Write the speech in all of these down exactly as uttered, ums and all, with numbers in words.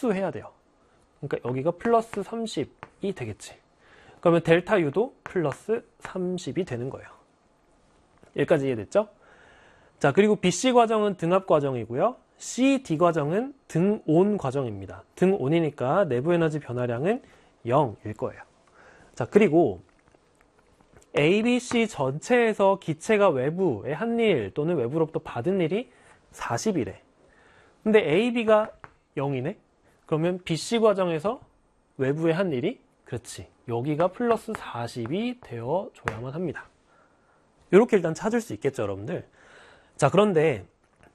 흡수해야 돼요. 그러니까 여기가 플러스 삼십이 되겠지. 그러면 델타 U도 플러스 삼십이 되는 거예요. 여기까지 이해됐죠? 자, 그리고 비씨 과정은 등압 과정이고요. 씨디 과정은 등온 과정입니다. 등온이니까 내부 에너지 변화량은 영일 거예요. 자, 그리고 A, B, C 전체에서 기체가 외부에 한 일 또는 외부로부터 받은 일이 사십이래. 근데 A, B가 영이네? 그러면 비씨 과정에서 외부에 한 일이, 그렇지, 여기가 플러스 사십이 되어줘야만 합니다. 이렇게 일단 찾을 수 있겠죠, 여러분들? 자, 그런데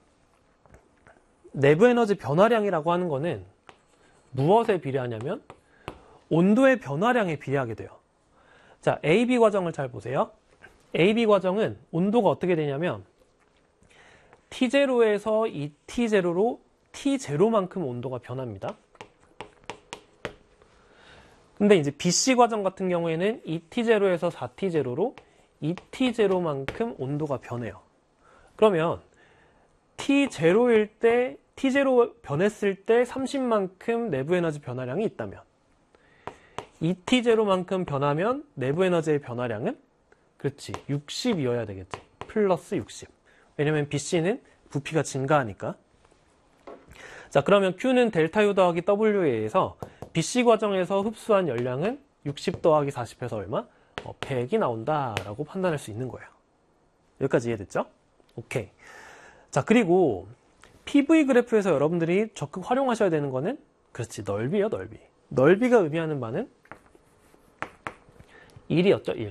내부 에너지 변화량이라고 하는 거는 무엇에 비례하냐면 온도의 변화량에 비례하게 돼요. 자, A, B 과정을 잘 보세요. A, B 과정은 온도가 어떻게 되냐면 티 제로에서 이 티 제로로 티 제로만큼 온도가 변합니다. 근데 이제 비씨 과정 같은 경우에는 이 티 제로에서 사 티 제로로 이 티 제로만큼 온도가 변해요. 그러면 티 제로일 때, 티 제로 변했을 때 삼십만큼 내부 에너지 변화량이 있다면 이 티 제로만큼 변하면 내부 에너지의 변화량은, 그렇지, 육십이어야 되겠지. 플러스 육십. 왜냐면 비씨는 부피가 증가하니까. 자, 그러면 Q는 델타 U 더하기 W에 의해서 비씨 과정에서 흡수한 열량은 육십 더하기 사십 해서 얼마? 어, 백이 나온다라고 판단할 수 있는 거예요. 여기까지 이해됐죠? 오케이. 자, 그리고 피브이 그래프에서 여러분들이 적극 활용하셔야 되는 거는, 그렇지, 넓이요, 넓이. 넓이가 의미하는 바는 일이었죠, 일.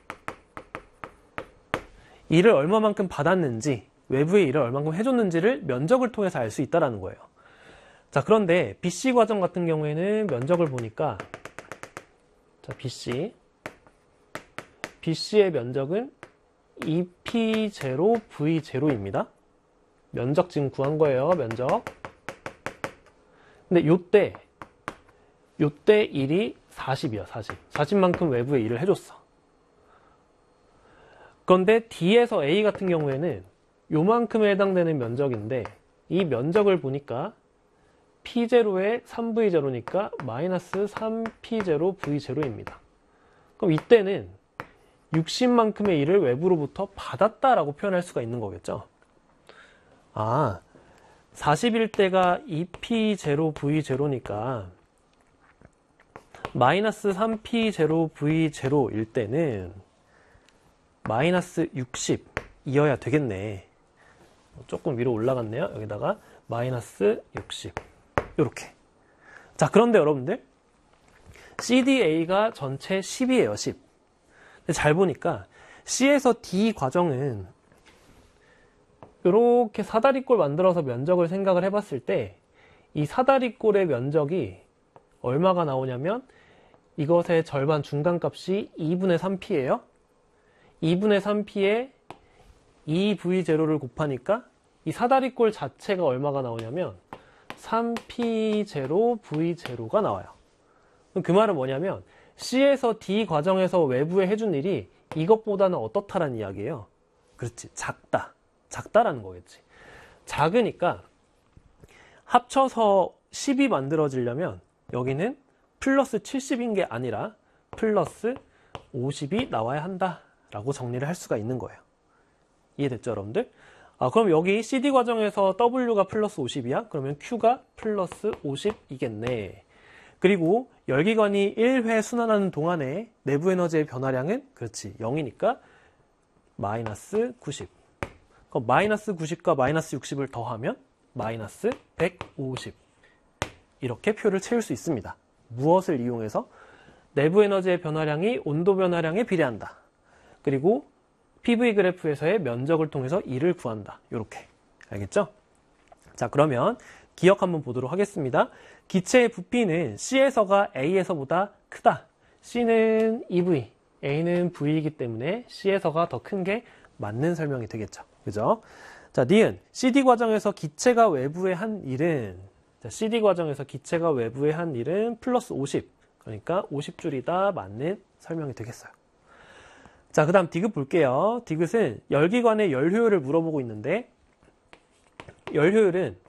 일을 얼마만큼 받았는지, 외부의 일을 얼마만큼 해줬는지를 면적을 통해서 알 수 있다는 거예요. 자, 그런데 비씨 과정 같은 경우에는 면적을 보니까, 자, 비씨. 비씨의 면적은 이 피 제로 브이 제로입니다. 면적 지금 구한 거예요, 면적. 근데 요때, 요때 일이 사십이야, 사십. 사십만큼 외부에 일을 해줬어. 그런데 D에서 A 같은 경우에는 요만큼에 해당되는 면적인데 이 면적을 보니까 피 제로에 삼 브이 제로니까 마이너스 삼 피 제로 브이 제로입니다. 그럼 이때는 육십만큼의 일을 외부로부터 받았다라고 표현할 수가 있는 거겠죠. 아, 사십일 때가 이 피 제로 브이 제로니까 마이너스 삼 피 제로 브이 제로일 때는 마이너스 육십이어야 되겠네. 조금 위로 올라갔네요. 여기다가 마이너스 육십. 요렇게. 자, 그런데 여러분들 씨디에이가 전체 십이에요. 십. 근데 잘 보니까 C에서 D 과정은 이렇게 사다리꼴 만들어서 면적을 생각을 해봤을 때 이 사다리꼴의 면적이 얼마가 나오냐면 이것의 절반 중간값이 이분의 삼 피예요. 이분의 삼 피에 이 브이 제로를 곱하니까 이 사다리꼴 자체가 얼마가 나오냐면 삼 피 제로 브이 제로가 나와요. 그 말은 뭐냐면 C에서 D 과정에서 외부에 해준 일이 이것보다는 어떻다라는 이야기예요. 그렇지, 작다. 작다라는 거겠지. 작으니까 합쳐서 십이 만들어지려면 여기는 플러스 칠십인 게 아니라 플러스 오십이 나와야 한다라고 정리를 할 수가 있는 거예요. 이해됐죠, 여러분들? 아, 그럼 여기 씨디 과정에서 W가 플러스 오십이야? 그러면 Q가 플러스 오십이겠네. 그리고 열기관이 일 회 순환하는 동안에 내부 에너지의 변화량은, 그렇지, 영이니까 마이너스 구십. 그럼 마이너스 구십과 마이너스 육십을 더하면 마이너스 백오십. 이렇게 표를 채울 수 있습니다. 무엇을 이용해서? 내부 에너지의 변화량이 온도 변화량에 비례한다. 그리고 피브이 그래프에서의 면적을 통해서 E를 구한다. 이렇게. 알겠죠? 자, 그러면 기억 한번 보도록 하겠습니다. 기체의 부피는 C에서가 A에서보다 크다. C는 이 브이, A는 V이기 때문에 C에서가 더 큰 게 맞는 설명이 되겠죠. 그죠? 자, 니은 씨디 과정에서 기체가 외부에 한 일은, 자, 씨디 과정에서 기체가 외부에 한 일은 플러스 오십. 그러니까 오십 줄이다. 맞는 설명이 되겠어요. 자, 그 다음 디귿 볼게요. 디귿은 열기관의 열 효율을 물어보고 있는데, 열 효율은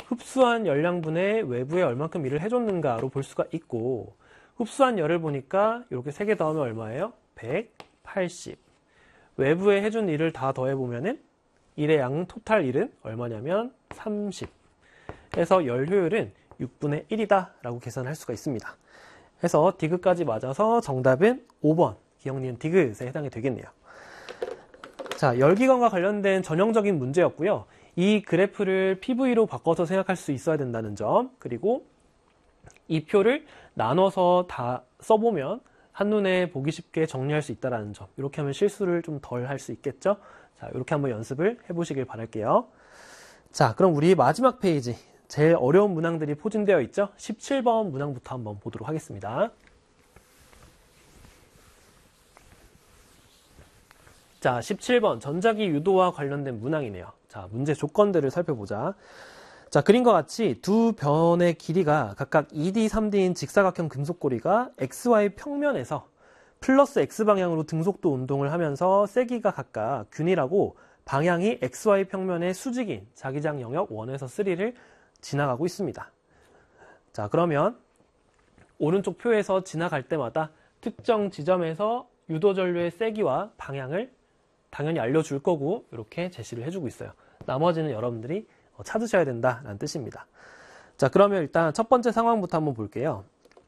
흡수한 열량분의 외부에 얼만큼 일을 해줬는가로 볼 수가 있고, 흡수한 열을 보니까 이렇게 세 개 더하면 얼마예요? 백팔십. 외부에 해준 일을 다 더해보면은 일의 양 토탈 일은 얼마냐면 삼십. 해서 열 효율은 육분의 일이다 라고 계산할 수가 있습니다. 해서 디귿까지 맞아서 정답은 오 번 기억, 니은, 디귿에 해당이 되겠네요. 자, 열기관과 관련된 전형적인 문제였고요. 이 그래프를 피브이로 바꿔서 생각할 수 있어야 된다는 점, 그리고 이 표를 나눠서 다 써보면 한눈에 보기 쉽게 정리할 수 있다는 점, 이렇게 하면 실수를 좀 덜 할 수 있겠죠. 자, 이렇게 한번 연습을 해보시길 바랄게요. 자, 그럼 우리 마지막 페이지, 제일 어려운 문항들이 포진되어 있죠. 십칠 번 문항부터 한번 보도록 하겠습니다. 자, 십칠 번 전자기 유도와 관련된 문항이네요. 자, 문제 조건들을 살펴보자. 자, 그림과 같이 두 변의 길이가 각각 이 디, 삼 디인 직사각형 금속고리가 엑스 와이 평면에서 플러스 X 방향으로 등속도 운동을 하면서 세기가 각각 균일하고 방향이 엑스 와이 평면의 수직인 자기장 영역 일에서 삼을 지나가고 있습니다. 자, 그러면 오른쪽 표에서 지나갈 때마다 특정 지점에서 유도전류의 세기와 방향을 당연히 알려줄 거고 이렇게 제시를 해주고 있어요. 나머지는 여러분들이 찾으셔야 된다는 뜻입니다. 자, 그러면 일단 첫 번째 상황부터 한번 볼게요.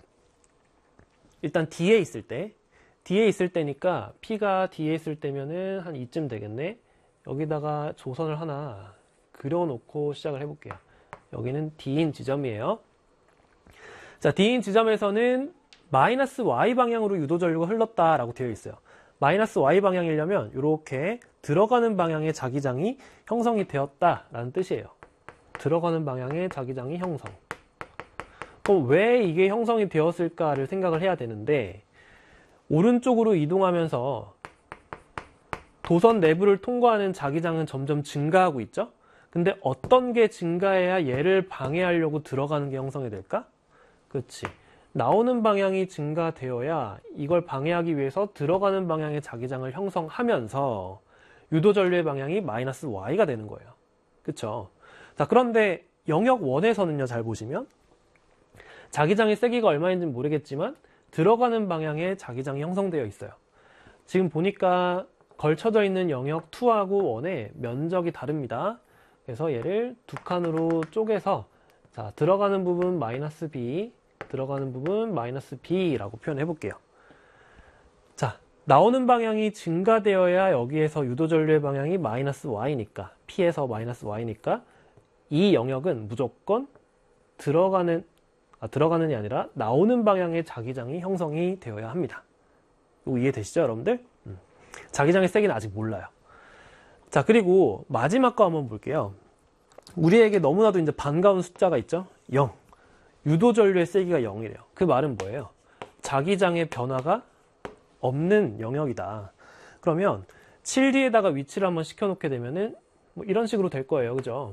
일단 D에 있을 때, D에 있을 때니까 P가 D에 있을 때면은 한 이쯤 되겠네. 여기다가 조선을 하나 그려놓고 시작을 해볼게요. 여기는 D인 지점이에요. 자, D인 지점에서는 마이너스 Y 방향으로 유도전류가 흘렀다라고 되어 있어요. 마이너스 Y 방향이려면 이렇게 들어가는 방향의 자기장이 형성이 되었다라는 뜻이에요. 들어가는 방향의 자기장이 형성. 그럼 왜 이게 형성이 되었을까를 생각을 해야 되는데, 오른쪽으로 이동하면서 도선 내부를 통과하는 자기장은 점점 증가하고 있죠? 근데 어떤 게 증가해야 얘를 방해하려고 들어가는 게 형성이 될까? 그렇지. 나오는 방향이 증가되어야 이걸 방해하기 위해서 들어가는 방향의 자기장을 형성하면서 유도전류의 방향이 마이너스 Y가 되는 거예요. 그쵸? 자, 그런데 영역 일에서는요, 잘 보시면 자기장의 세기가 얼마인지는 모르겠지만 들어가는 방향에 자기장이 형성되어 있어요. 지금 보니까 걸쳐져 있는 영역 이하고 일의 면적이 다릅니다. 그래서 얘를 두 칸으로 쪼개서, 자, 들어가는 부분 마이너스 B, 들어가는 부분 마이너스 B라고 표현해 볼게요. 자, 나오는 방향이 증가되어야 여기에서 유도전류의 방향이 마이너스 Y니까, P에서 마이너스 Y니까 이 영역은 무조건 들어가는, 아, 들어가는이 아니라 나오는 방향의 자기장이 형성이 되어야 합니다. 이거 이해되시죠, 여러분들? 음. 자기장의 세기는 아직 몰라요. 자, 그리고 마지막 거 한번 볼게요. 우리에게 너무나도 이제 반가운 숫자가 있죠? 영. 유도전류의 세기가 영이래요. 그 말은 뭐예요? 자기장의 변화가 없는 영역이다. 그러면 칠 디에다가 위치를 한번 시켜놓게 되면은 뭐 이런 식으로 될 거예요. 그죠?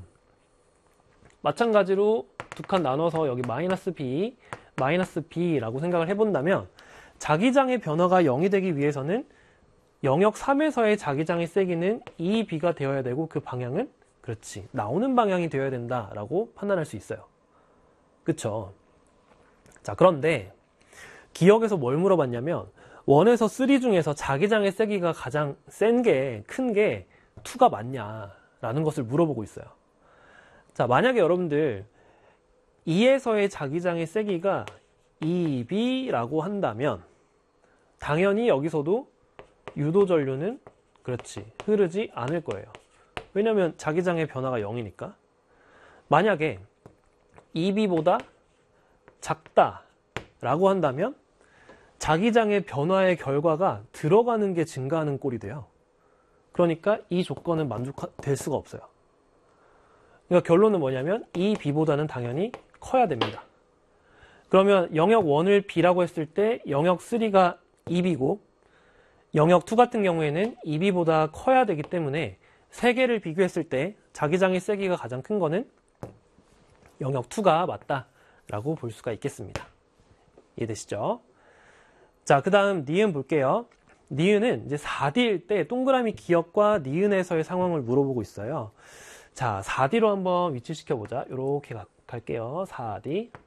마찬가지로 두 칸 나눠서 여기 마이너스 B, 마이너스 B라고 생각을 해본다면 자기장의 변화가 영이 되기 위해서는 영역 삼에서의 자기장의 세기는 이 비가 되어야 되고 그 방향은, 그렇지, 나오는 방향이 되어야 된다라고 판단할 수 있어요. 그쵸? 자, 그런데 기억에서 뭘 물어봤냐면 일에서 삼 중에서 자기장의 세기가 가장 센 게, 큰 게 이가 맞냐라는 것을 물어보고 있어요. 자, 만약에 여러분들 이에서의 자기장의 세기가 이 비라고 한다면 당연히 여기서도 유도전류는, 그렇지, 흐르지 않을 거예요. 왜냐면 자기장의 변화가 영이니까. 만약에 이 비보다 작다라고 한다면 자기장의 변화의 결과가 들어가는 게 증가하는 꼴이 돼요. 그러니까 이 조건은 만족될 수가 없어요. 그러니까 결론은 뭐냐면 이 비보다는 당연히 커야 됩니다. 그러면 영역 일을 B라고 했을 때 영역 삼가 이 비고 영역 이 같은 경우에는 이 비보다 커야 되기 때문에 세 개를 비교했을 때 자기장의 세기가 가장 큰 거는 영역 이가 맞다라고 볼 수가 있겠습니다. 이해되시죠? 자, 그 다음 니은 볼게요. 니은은 이제 사 디일 때 동그라미 기억과 니은에서의 상황을 물어보고 있어요. 자, 사 디로 한번 위치시켜보자. 이렇게 갈게요. 사 디.